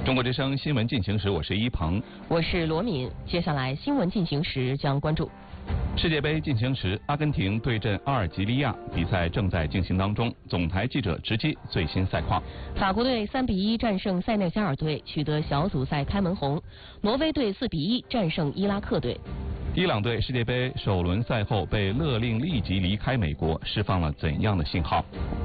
中国之声新闻进行时，我是一鹏， 我是罗敏。接下来新闻进行时将关注世界杯进行时，阿根廷对阵阿尔及利亚，比赛正在进行当中。总台记者直击最新赛况。 法国队3-1战胜塞内加尔队，取得小组赛开门红。挪威队4-1战胜伊拉克队。 伊朗队世界杯首轮赛后被勒令立即离开美国，释放了怎样的信号？